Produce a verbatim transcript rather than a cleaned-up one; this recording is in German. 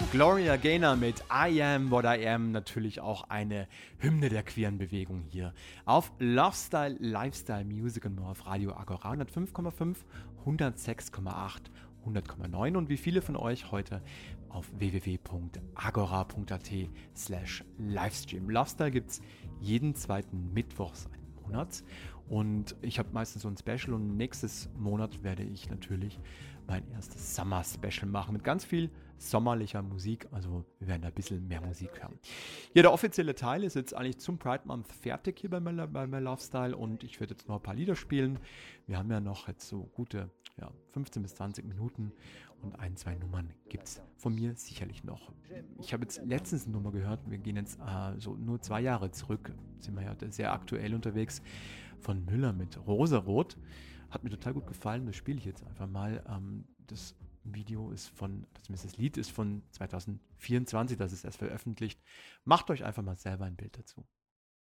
Gloria Gaynor mit I Am What I Am, natürlich auch eine Hymne der queeren Bewegung hier auf Lovestyle, Lifestyle, Music and More auf Radio Agora hundertfünf Komma fünf, hundertsechs Komma acht, hundert Komma neun und wie viele von euch heute auf w w w punkt agora punkt a t slash Livestream. Lovestyle gibt es jeden zweiten Mittwochs einen Monat und ich habe meistens so ein Special und nächstes Monat werde ich natürlich mein erstes Summer Special machen mit ganz viel sommerlicher Musik, also wir werden da ein bisschen mehr Musik hören. Ja, der offizielle Teil ist jetzt eigentlich zum Pride Month fertig hier bei My, bei My Lovestyle und ich werde jetzt noch ein paar Lieder spielen. Wir haben ja noch jetzt so gute ja, fünfzehn bis zwanzig Minuten und ein, zwei Nummern gibt es von mir sicherlich noch. Ich habe jetzt letztens eine Nummer gehört, wir gehen jetzt äh, so nur zwei Jahre zurück, sind wir ja sehr aktuell unterwegs, von Müller mit Rosarot. Hat mir total gut gefallen, das spiele ich jetzt einfach mal. Ähm, das Video ist von, zumindest das Lied ist von zwanzig vierundzwanzig, das ist erst veröffentlicht. Macht euch einfach mal selber ein Bild dazu.